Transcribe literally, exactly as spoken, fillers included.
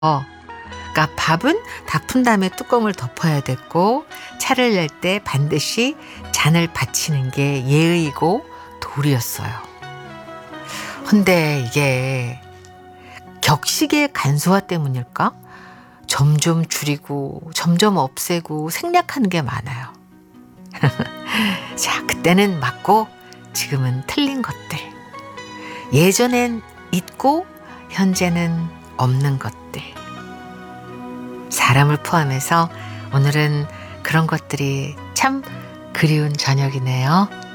그러니까 밥은 다 푼 다음에 뚜껑을 덮어야 됐고 차를 낼 때 반드시 잔을 받치는 게 예의고 도리였어요. 근데 이게 격식의 간소화 때문일까? 점점 줄이고 점점 없애고 생략하는 게 많아요. 자, 그때는 맞고 지금은 틀린 것들. 예전엔 있고 현재는 없는 것들. 사람을 포함해서 오늘은 그런 것들이 참 그리운 저녁이네요.